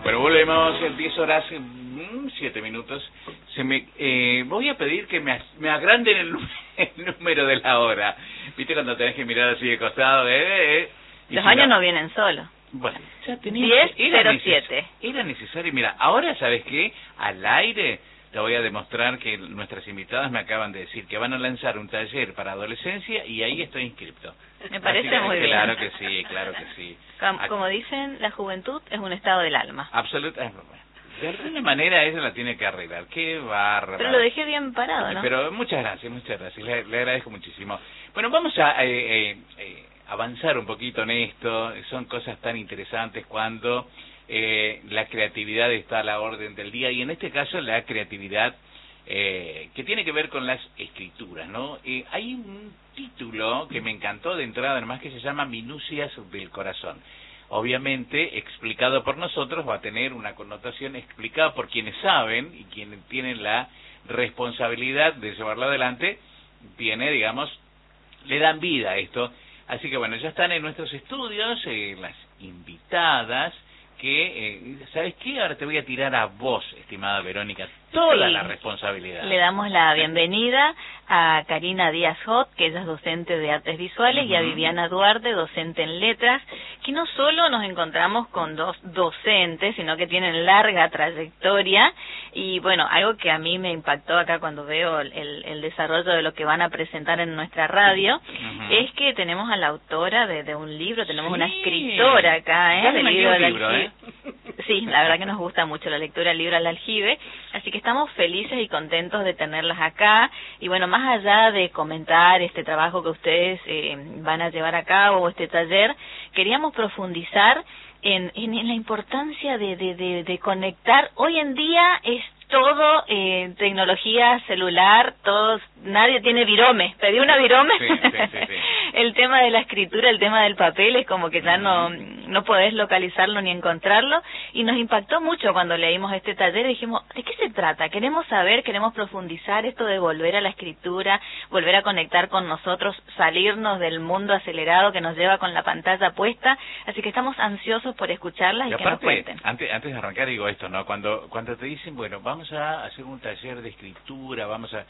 Bueno, volvemos, 10 horas, 7 minutos. Voy a pedir que me agranden el número de la hora. ¿Viste cuando tenés que mirar así de costado? Los años no vienen solos. Bueno, ya tenías... 10:07. Era necesario. Mira, ahora, ¿sabes qué? Al aire te voy a demostrar que nuestras invitadas me acaban de decir que van a lanzar un taller para adolescencia y ahí estoy inscripto. Me parece muy bien. Claro que sí, claro que sí. Como dicen, la juventud es un estado del alma. Absolutamente. De alguna manera ella la tiene que arreglar. Qué bárbaro. Pero lo dejé bien parado, ¿no? Pero muchas gracias. Le agradezco muchísimo. Bueno, vamos a avanzar un poquito en esto. Son cosas tan interesantes cuando la creatividad está a la orden del día. Y en este caso la creatividad que tiene que ver con las escrituras, ¿no? Hay un título que me encantó de entrada, además, que se llama Minucias del Corazón. Obviamente, explicado por nosotros, va a tener una connotación explicada por quienes saben y quienes tienen la responsabilidad de llevarlo adelante, le dan vida a esto. Así que bueno, ya están en nuestros estudios las invitadas que, ¿sabes qué? Ahora te voy a tirar a vos, estimada Verónica, toda la responsabilidad. Le damos la bienvenida a Karina Díaz Hot, que ella es docente de artes visuales, y a Viviana Duarte, docente en letras, que no solo nos encontramos con dos docentes, sino que tienen larga trayectoria. Y bueno, algo que a mí me impactó acá cuando veo el desarrollo de lo que van a presentar en nuestra radio, es que tenemos a la autora de un libro, tenemos una escritora acá, del libro del aljibe. Sí, la verdad que nos gusta mucho la lectura del libro al aljibe, así que estamos felices y contentos de tenerlas acá. Y bueno, más allá de comentar este trabajo que ustedes van a llevar a cabo, este taller, queríamos profundizar en la importancia de conectar. Hoy en día es todo tecnología celular, nadie tiene virome. Pedí una virome. Sí. El tema de la escritura, el tema del papel es como que ya no podés localizarlo ni encontrarlo, y nos impactó mucho cuando leímos este taller y dijimos, ¿de qué se trata? Queremos saber, queremos profundizar esto de volver a la escritura, volver a conectar con nosotros, salirnos del mundo acelerado que nos lleva con la pantalla puesta, así que estamos ansiosos por escucharlas y que nos cuenten. Antes de arrancar digo esto, ¿no? Cuando te dicen, bueno, vamos a hacer un taller de escritura,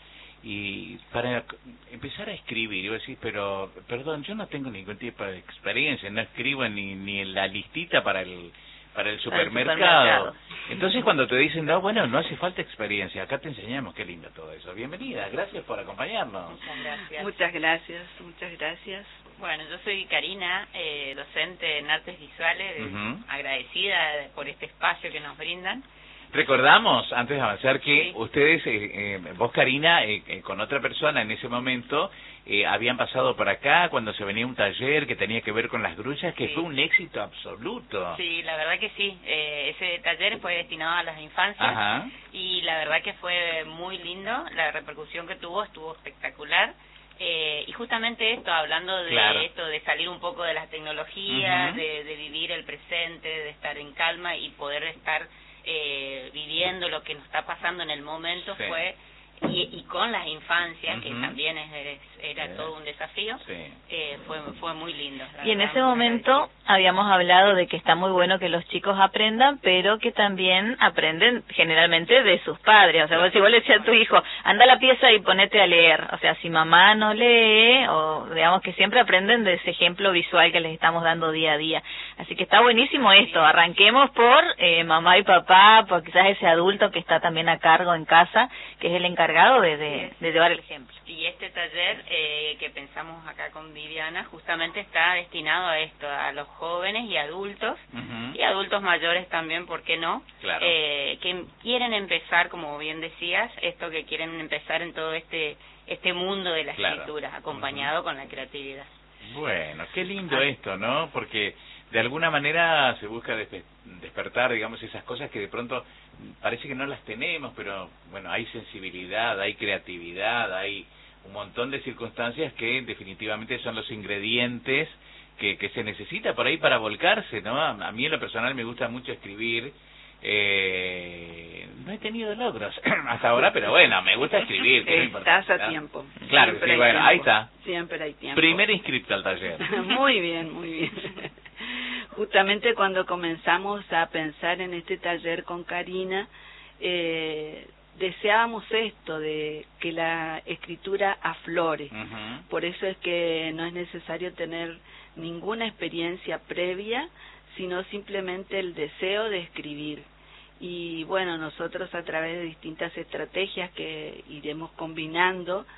y para empezar a escribir, y vos decís, pero, perdón, yo no tengo ningún tipo de experiencia, no escribo ni en la listita para el supermercado. Entonces cuando te dicen, no, bueno, no hace falta experiencia, acá te enseñamos, qué lindo todo eso. Bienvenida, gracias por acompañarnos. Muchas gracias. Bueno, yo soy Karina, docente en artes visuales, agradecida por este espacio que nos brindan. Recordamos, antes de avanzar, que ustedes, vos Karina, con otra persona en ese momento, habían pasado por acá cuando se venía un taller que tenía que ver con las grullas, que fue un éxito absoluto. Sí, la verdad que sí. Ese taller fue destinado a las infancias y la verdad que fue muy lindo. La repercusión que tuvo estuvo espectacular. Y justamente esto, hablando de esto, de salir un poco de las tecnologías, de vivir el presente, de estar en calma y poder estar viviendo lo que nos está pasando en el momento, fue y con las infancias, que también era todo un desafío, fue muy lindo. Y en ese momento habíamos hablado de que está muy bueno que los chicos aprendan, pero que también aprenden generalmente de sus padres. O sea, si vos le decías a tu hijo, anda a la pieza y ponete a leer, o sea, si mamá no lee, o digamos que siempre aprenden de ese ejemplo visual que les estamos dando día a día. Así que está buenísimo esto. Arranquemos por mamá y papá, por quizás ese adulto que está también a cargo en casa, que es el encargado de llevar el ejemplo. Y este taller que pensamos acá con Viviana justamente está destinado a esto, a los jóvenes y adultos, y adultos mayores también, ¿por qué no? Claro. Que quieren empezar, como bien decías, que quieren empezar en todo este mundo de la escritura, acompañado con la creatividad. Bueno, qué lindo esto, ¿no? Porque de alguna manera se busca despertar, digamos, esas cosas que de pronto parece que no las tenemos, pero bueno, hay sensibilidad, hay creatividad, hay un montón de circunstancias que definitivamente son los ingredientes que se necesita por ahí para volcarse, ¿no? A mí en lo personal me gusta mucho escribir. No he tenido logros hasta ahora, pero bueno, me gusta escribir. Que Estás a tiempo. Claro, siempre sí, bueno, tiempo. ahí está. Siempre hay tiempo. Primer inscripto al taller. Muy bien. Justamente cuando comenzamos a pensar en este taller con Karina, deseábamos esto, de que la escritura aflore. Por eso es que no es necesario tener ninguna experiencia previa, sino simplemente el deseo de escribir. Y bueno, nosotros a través de distintas estrategias que iremos combinando,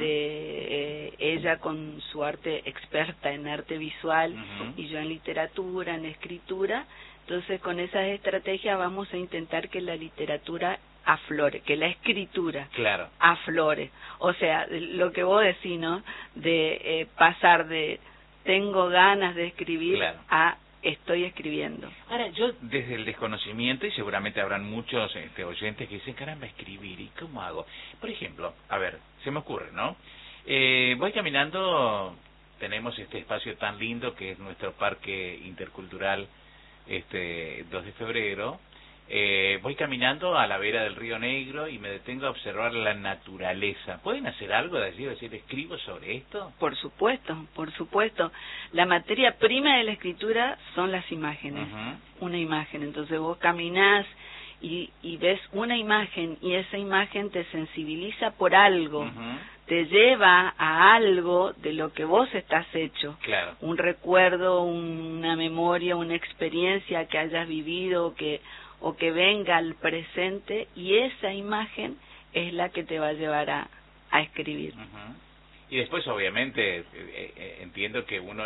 de ella con su arte experta en arte visual y yo en literatura, en escritura, entonces con esas estrategias vamos a intentar que la literatura aflore, que la escritura aflore. O sea, lo que vos decís, ¿no? De pasar de tengo ganas de escribir a estoy escribiendo. Ahora, yo desde el desconocimiento, y seguramente habrán muchos oyentes que dicen, caramba, escribir, ¿y cómo hago? Por ejemplo, a ver, se me ocurre, ¿no? Voy caminando, tenemos este espacio tan lindo que es nuestro parque intercultural 2 de febrero, voy caminando a la vera del Río Negro y me detengo a observar la naturaleza. ¿Pueden hacer algo de decir, escribo sobre esto? Por supuesto, por supuesto. La materia prima de la escritura son las imágenes. Una imagen. Entonces vos caminás y ves una imagen y esa imagen te sensibiliza por algo. Te lleva a algo de lo que vos estás hecho. Un recuerdo, una memoria, una experiencia que hayas vivido o que venga al presente, y esa imagen es la que te va a llevar a escribir. Y después, obviamente, entiendo que uno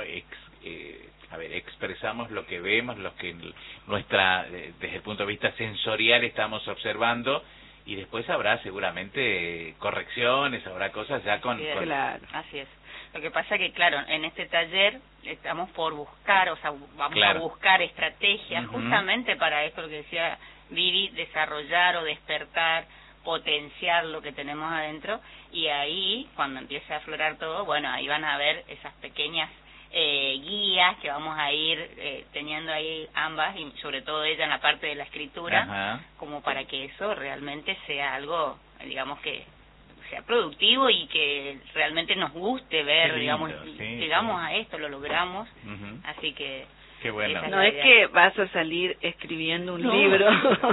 expresamos lo que vemos, lo que desde el punto de vista sensorial estamos observando, y después habrá seguramente correcciones, habrá cosas ya con... Claro, así es. Lo que pasa que, claro, en este taller estamos por buscar, o sea, vamos a buscar estrategias justamente para esto, lo que decía Vivi, desarrollar o despertar, potenciar lo que tenemos adentro, y ahí, cuando empiece a aflorar todo, bueno, ahí van a ver esas pequeñas guías que vamos a ir teniendo ahí ambas, y sobre todo ella en la parte de la escritura, como para que eso realmente sea algo, digamos, que sea productivo y que realmente nos guste ver, digamos, llegamos a esto, lo logramos, así que... Qué bueno. No es que vas a salir escribiendo un libro,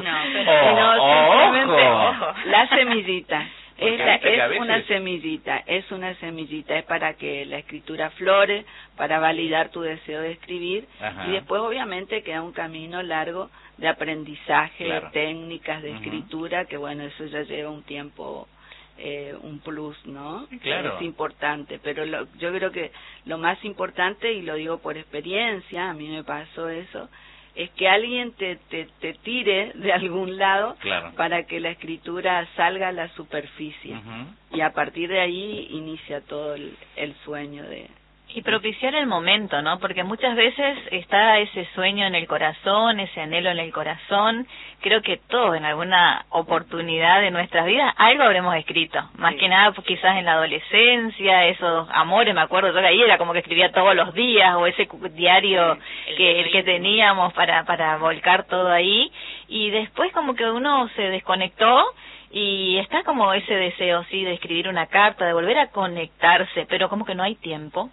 sino simplemente la semillita. Es una semillita, es para que la escritura flore, para validar tu deseo de escribir, y después obviamente queda un camino largo de aprendizaje, de técnicas de escritura, que bueno, eso ya lleva un tiempo, un plus, ¿no? Es importante, pero yo creo que lo más importante, y lo digo por experiencia, a mí me pasó eso, es que alguien te tire de algún lado para que la escritura salga a la superficie, y a partir de ahí inicia todo el sueño de... Y propiciar el momento, ¿no? Porque muchas veces está ese sueño en el corazón, ese anhelo en el corazón. Creo que todos en alguna oportunidad de nuestras vidas algo habremos escrito. Más que nada, pues, quizás en la adolescencia, esos amores, me acuerdo, yo ahí era como que escribía todos los días, o ese diario que teníamos para volcar todo ahí. Y después como que uno se desconectó, y está como ese deseo, sí, de escribir una carta, de volver a conectarse, pero como que no puedo.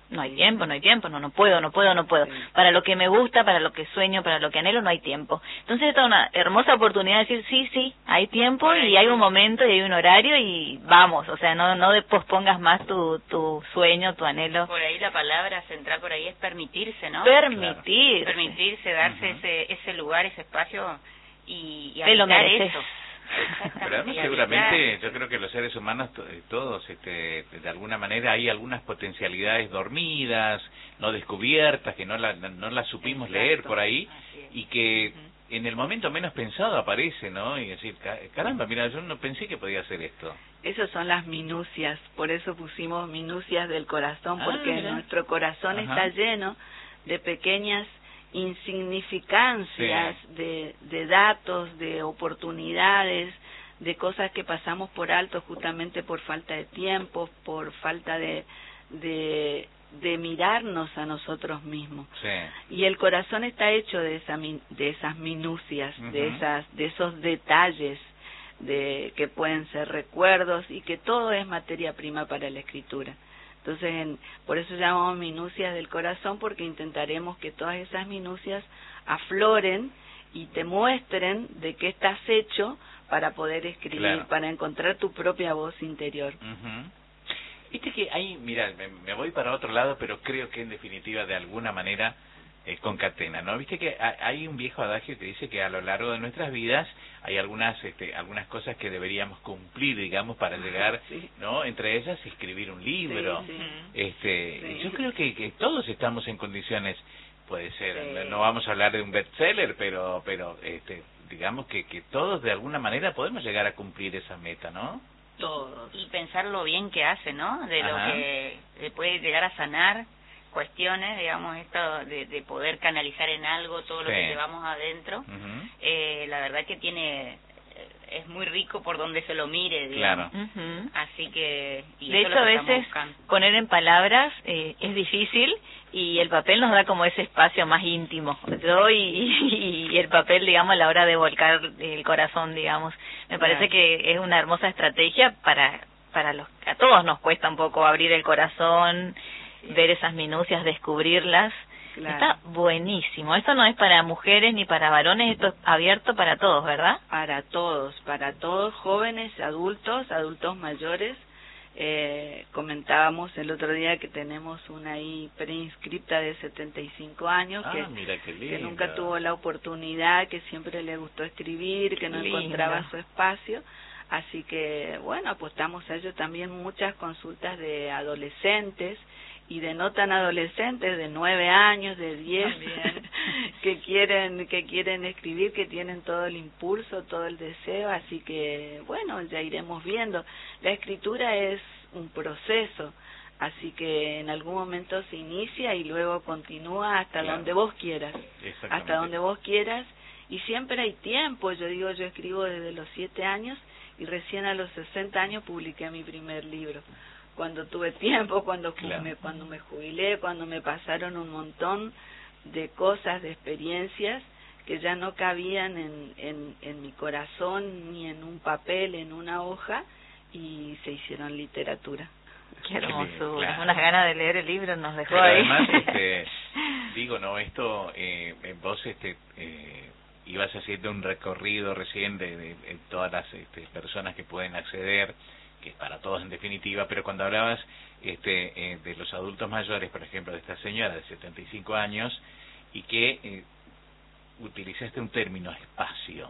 Para lo que me gusta, para lo que sueño, para lo que anhelo, no hay tiempo. Entonces esta es una hermosa oportunidad de decir, sí, hay tiempo, y hay un momento, y hay un horario, y vamos, o sea, no pospongas más tu sueño, tu anhelo. Por ahí la palabra central por ahí es permitirse, ¿no? Permitirse, darse ese lugar, ese espacio, y habitar eso. Pero además seguramente yo creo que los seres humanos todos de alguna manera hay algunas potencialidades dormidas, no descubiertas, que no las supimos leer por ahí, y que en el momento menos pensado aparece, ¿no? Y decir, caramba, mira, yo no pensé que podía hacer esto. Esas son las minucias, por eso pusimos minucias del corazón, porque nuestro corazón está lleno de pequeñas insignificancias, de datos, de oportunidades, de cosas que pasamos por alto justamente por falta de tiempo, por falta de mirarnos a nosotros mismos. Y el corazón está hecho de esas minucias, de esos detalles, que pueden ser recuerdos, y que todo es materia prima para la escritura. Entonces, por eso llamamos minucias del corazón, porque intentaremos que todas esas minucias afloren y te muestren de qué estás hecho para poder escribir, claro, para encontrar tu propia voz interior. Viste que hay, mira, me voy para otro lado, pero creo que en definitiva de alguna manera concatena, ¿no? Viste que hay un viejo adagio que dice que a lo largo de nuestras vidas hay algunas cosas que deberíamos cumplir, digamos, para llegar, sí, ¿no? Entre ellas escribir un libro. Sí, sí. Yo creo que todos estamos en condiciones, puede ser, sí, no vamos a hablar de un bestseller, pero digamos que todos de alguna manera podemos llegar a cumplir esa meta, ¿no? Todos. Y pensar lo bien que hace, ¿no? De lo que puede llegar a sanar cuestiones, digamos, esto de poder canalizar en algo todo lo que llevamos adentro. La verdad que es muy rico por donde se lo mire, digamos. Claro. Así que... de hecho, a veces poner en palabras es difícil, y el papel nos da como ese espacio más íntimo. Yo y el papel, digamos, a la hora de volcar el corazón, digamos. Me parece que es una hermosa estrategia para a todos nos cuesta un poco abrir el corazón, ver esas minucias, descubrirlas. Claro. Está buenísimo. Esto no es para mujeres ni para varones, esto es abierto para todos, ¿verdad? Para todos, jóvenes, adultos mayores. Comentábamos el otro día que tenemos una ahí preinscripta de 75 años mira qué que nunca tuvo la oportunidad, que siempre le gustó escribir, que no encontraba su espacio. Así que, bueno, apostamos a ello. También muchas consultas de adolescentes y de no tan adolescentes, de 9 años, de 10, que quieren escribir, que tienen todo el impulso, todo el deseo. Así que, bueno, ya iremos viendo. La escritura es un proceso, así que en algún momento se inicia y luego continúa hasta donde vos quieras. Hasta donde vos quieras. Y siempre hay tiempo. Yo escribo desde los 7 años y recién a los 60 años publiqué mi primer libro. Cuando tuve tiempo, cuando me jubilé, cuando me pasaron un montón de cosas, de experiencias que ya no cabían en mi corazón, ni en un papel, en una hoja, y se hicieron literatura. Qué hermoso, unas ganas de leer el libro nos dejó. Pero ahí. Además, digo, no, esto, vos ibas haciendo un recorrido recién de todas las personas que pueden acceder, que es para todos en definitiva, pero cuando hablabas de los adultos mayores, por ejemplo, de esta señora de 75 años, y que utilizaste un término, espacio,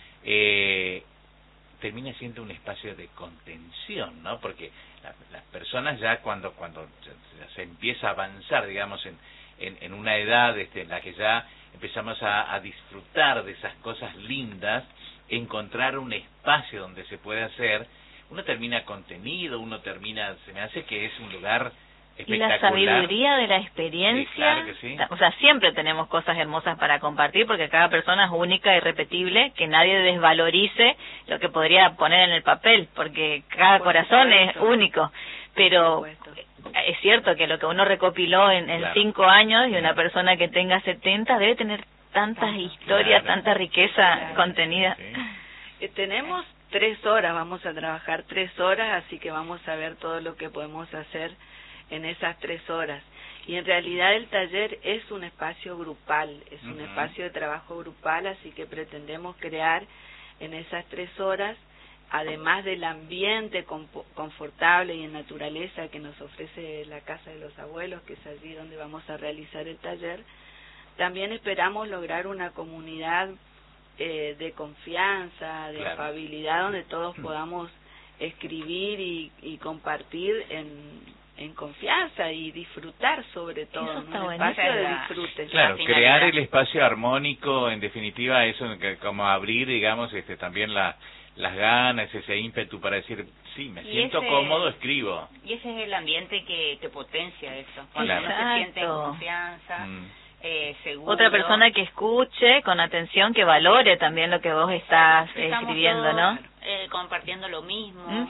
termina siendo un espacio de contención, ¿no? Porque las personas ya cuando ya se empieza a avanzar, digamos, en una edad en la que ya empezamos a disfrutar de esas cosas lindas, encontrar un espacio donde se puede hacer, uno termina contenido, se me hace que es un lugar espectacular. Y la sabiduría de la experiencia, sí, claro que sí. O sea, siempre tenemos cosas hermosas para compartir, porque cada persona es única y irrepetible, que nadie desvalorice lo que podría poner en el papel, porque cada corazón es único. Pero es cierto que lo que uno recopiló en 5 años, y una persona que tenga 70 debe tener tantas historias, tanta riqueza contenida. Sí. Tenemos 3 horas, vamos a trabajar 3 horas, así que vamos a ver todo lo que podemos hacer en esas 3 horas. Y en realidad el taller es un espacio grupal, es un espacio de trabajo grupal, así que pretendemos crear en esas 3 horas, además del ambiente confortable y en naturaleza que nos ofrece la Casa de los Abuelos, que es allí donde vamos a realizar el taller, también esperamos lograr una comunidad de confianza, de afabilidad, donde todos podamos escribir y compartir en confianza y disfrutar, sobre todo, un espacio de disfrute. Claro, crear el espacio armónico, en definitiva, eso como abrir, digamos, también las ganas, ese ímpetu para decir, sí, me siento cómodo, escribo. Y ese es el ambiente que potencia eso, cuando uno se siente en confianza. Seguro. Otra persona que escuche con atención, que valore también lo que vos estás escribiendo, todos, ¿no? Compartiendo lo mismo,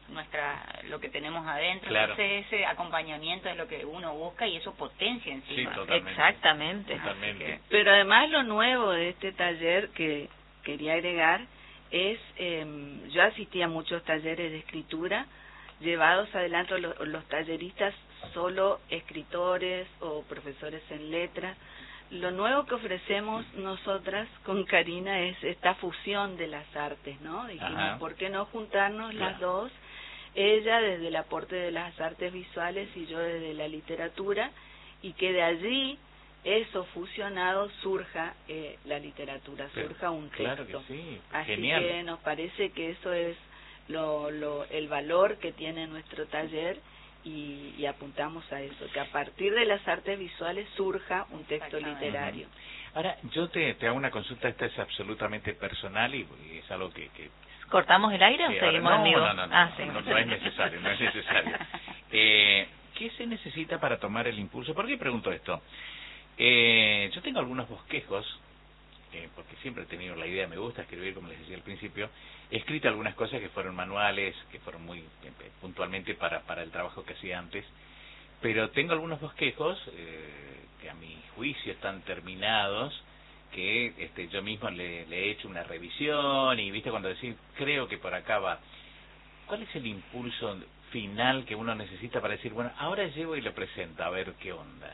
lo que tenemos adentro. Entonces ese acompañamiento es lo que uno busca y eso potencia encima. Sí, totalmente. Exactamente. Totalmente. Pero además lo nuevo de este taller que quería agregar es, yo asistí a muchos talleres de escritura llevados adelante, los talleristas solo escritores o profesores en letras. Lo nuevo que ofrecemos nosotras con Karina es esta fusión de las artes, ¿no? Dijimos, ¿por qué no juntarnos las dos? Ella desde el aporte de las artes visuales y yo desde la literatura, y que de allí, eso fusionado, surja la literatura, surja un texto. Claro que sí. Así Genial. que nos parece que eso es el valor que tiene nuestro taller, y apuntamos a eso, que a partir de las artes visuales surja un texto literario. Ahora, yo te hago una consulta, esta es absolutamente personal y es algo que ¿Cortamos el aire o seguimos en vivo? No es necesario, no es necesario. ¿Qué se necesita para tomar el impulso? ¿Por qué pregunto esto? Yo tengo algunos bosquejos, porque siempre he tenido la idea, me gusta escribir, como les decía al principio. He escrito algunas cosas que fueron manuales, que fueron muy puntualmente para el trabajo que hacía antes, pero tengo algunos bosquejos que a mi juicio están terminados, que yo mismo le he hecho una revisión, y viste cuando decís, creo que por acá va. ¿Cuál es el impulso final que uno necesita para decir, bueno, ahora llevo y lo presento, a ver qué onda?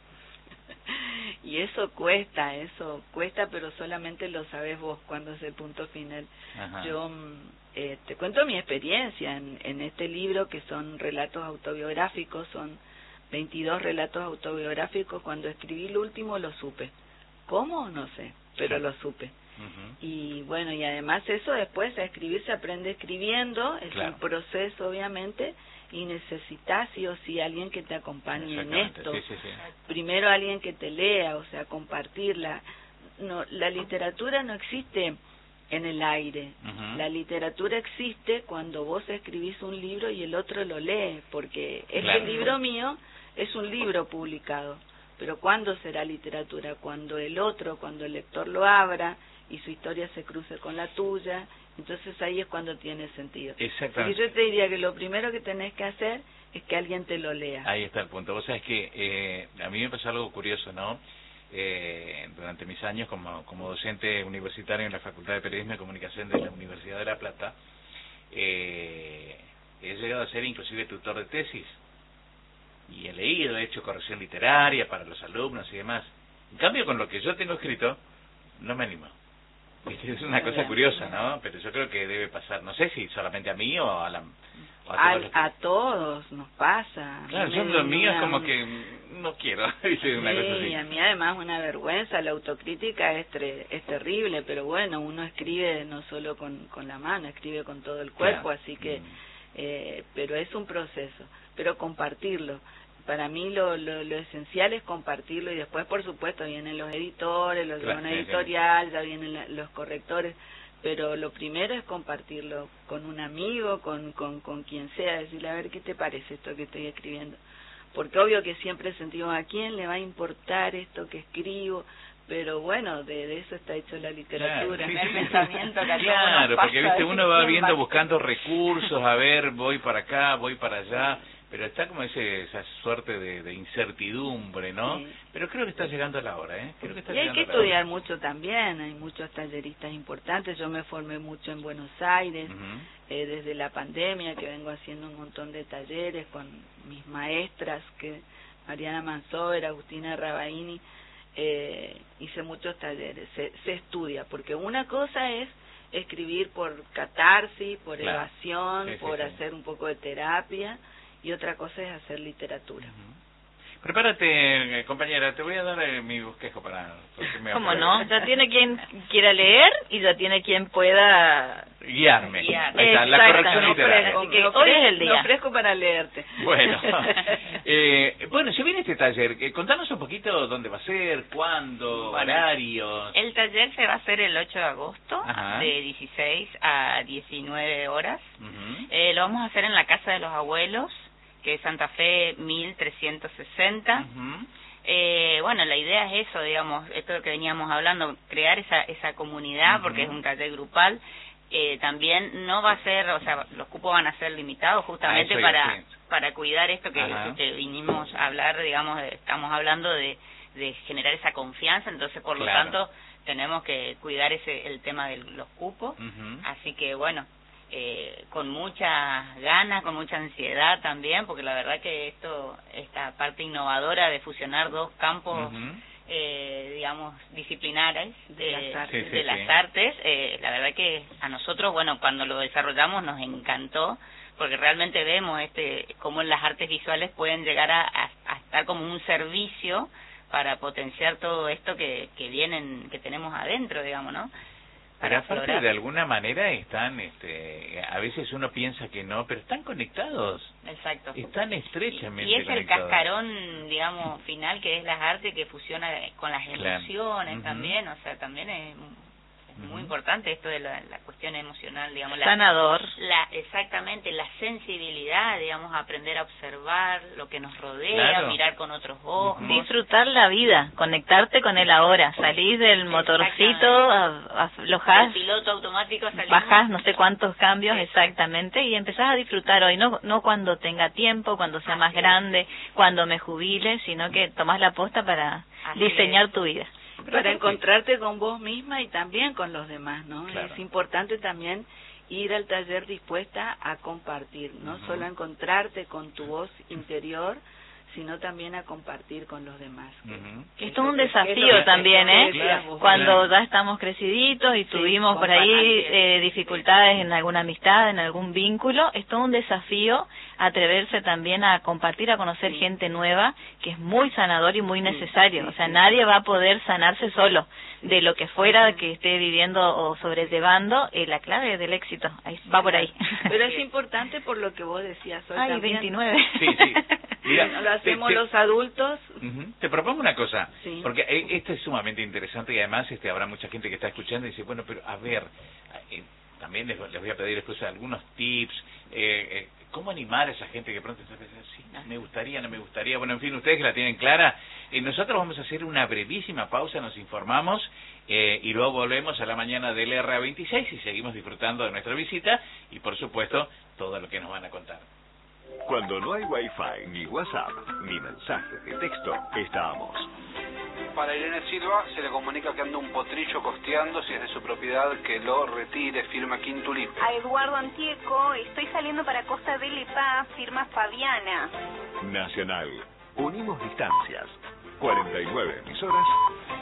Y eso cuesta, pero solamente lo sabes vos cuando es el punto final. Ajá. Yo te cuento mi experiencia en este libro, que son relatos autobiográficos, son 22 relatos autobiográficos. Cuando escribí el último lo supe. ¿Cómo? No sé, pero lo supe. Y bueno, y además eso después a escribir se aprende escribiendo, es un proceso obviamente, y necesitas sí o sí alguien que te acompañe en esto. Sí. Primero alguien que te lea, o sea, compartirla. No, la literatura no existe en el aire. La literatura existe cuando vos escribís un libro y el otro lo lee, porque este libro mío es un libro publicado. Pero ¿cuándo será literatura? Cuando el lector lo abra y su historia se cruce con la tuya. Entonces ahí es cuando tiene sentido. Exactamente. Porque yo te diría que lo primero que tenés que hacer es que alguien te lo lea. Ahí está el punto. Vos sabés que a mí me pasó algo curioso, ¿no? Durante mis años como docente universitario en la Facultad de Periodismo y Comunicación de la Universidad de La Plata, he llegado a ser inclusive tutor de tesis. Y he leído, he hecho corrección literaria para los alumnos y demás. En cambio, con lo que yo tengo escrito, no me animo. Es una cosa curiosa, ¿no? Pero yo creo que debe pasar, no sé si solamente a mí o a todos nos pasa. Claro, yo lo mío es como que no quiero, dice una cosa así. Y a mí además una vergüenza, la autocrítica es terrible, pero bueno, uno escribe no solo con la mano, escribe con todo el cuerpo, así que, pero es un proceso, pero compartirlo. Para mí lo esencial es compartirlo, y después por supuesto vienen los editores, una editorial, ya vienen los correctores, pero lo primero es compartirlo con un amigo, con quien sea, decirle a ver qué te parece esto que estoy escribiendo, porque obvio que siempre sentimos a quién le va a importar esto que escribo, pero bueno, de eso está hecho la literatura. El pensamiento que claro, porque viste, uno va viendo, buscando recursos, a ver, voy para acá, voy para allá, pero está como esa suerte de incertidumbre, ¿no? Sí. Pero creo que está llegando la hora, ¿eh? Creo que está hay que estudiar mucho también, hay muchos talleristas importantes, yo me formé mucho en Buenos Aires, desde la pandemia, que vengo haciendo un montón de talleres con mis maestras, que Mariana Mansover, Agustina Rabaini, hice muchos talleres, se estudia, porque una cosa es escribir por catarsis, por evasión, por hacer un poco de terapia, y otra cosa es hacer literatura. Prepárate, compañera, te voy a dar mi bosquejo para... ¿Cómo no? Ya tiene quien quiera leer y ya tiene quien pueda... guiarme. Ahí está, la corrección literaria. Así que hoy es el día. Me ofrezco para leerte. Bueno, bueno, se viene este taller. Contanos un poquito dónde va a ser, cuándo, horarios. El taller se va a hacer el 8 de agosto, de 16 a 19 horas. Lo vamos a hacer en la Casa de los Abuelos, que es Santa Fe 1360. Bueno, la idea es eso, digamos, esto que veníamos hablando, crear esa comunidad, porque es un taller grupal. También no va a ser, o sea, los cupos van a ser limitados justamente para cuidar esto que vinimos a hablar, digamos, estamos hablando de generar esa confianza, entonces por lo tanto tenemos que cuidar el tema de los cupos, así que bueno, con muchas ganas, con mucha ansiedad también, porque la verdad que esta parte innovadora de fusionar dos campos, digamos, disciplinares de las artes, la verdad que a nosotros, bueno, cuando lo desarrollamos nos encantó, porque realmente vemos cómo las artes visuales pueden llegar a estar como un servicio para potenciar todo esto que tenemos adentro, digamos, ¿no? Pero aparte, de alguna manera están, a veces uno piensa que no, pero están conectados. Exacto. Están estrechamente y es conectados. El cascarón, digamos, final, que es las artes, que fusiona con las emociones también, o sea, también es muy importante esto de la cuestión emocional, digamos. Sanador. Exactamente, la sensibilidad, digamos, aprender a observar lo que nos rodea, mirar con otros ojos. Disfrutar la vida, conectarte con el ahora, salís del motorcito, aflojás, el piloto automático, bajás no sé cuántos cambios exactamente y empezás a disfrutar hoy, no cuando tenga tiempo, cuando sea más grande, cuando me jubile, sino que tomás la posta para diseñar tu vida. Para encontrarte con vos misma y también con los demás, ¿no? Claro. Es importante también ir al taller dispuesta a compartir, no solo a encontrarte con tu voz interior, sino también a compartir con los demás. Esto es un desafío también, cuando ya estamos creciditos y tuvimos por ahí dificultades en alguna amistad, en algún vínculo, es todo un desafío atreverse también a compartir, a conocer gente nueva, que es muy sanador y muy necesario. O sea, nadie va a poder sanarse solo de lo que fuera que esté viviendo o sobrellevando. La clave del éxito va por ahí. Pero es importante por lo que vos decías hoy. Ay, 29. Sí. Mira, lo hacemos los adultos. Te propongo una cosa, porque esto es sumamente interesante y además habrá mucha gente que está escuchando y dice, bueno, pero a ver, también les voy a pedir después algunos tips, cómo animar a esa gente que pronto está pensando, sí, me gustaría, no me gustaría, bueno, en fin, ustedes que la tienen clara. Nosotros vamos a hacer una brevísima pausa, nos informamos y luego volvemos a la mañana del RA26 y seguimos disfrutando de nuestra visita y por supuesto todo lo que nos van a contar. Cuando no hay Wi-Fi, ni WhatsApp, ni mensajes de texto, estábamos. Para Irene Silva se le comunica que anda un potrillo costeando, si es de su propiedad, que lo retire, firma Quintulip. A Eduardo Antieco, estoy saliendo para Costa del Epá, firma Fabiana. Nacional, unimos distancias. 49 emisoras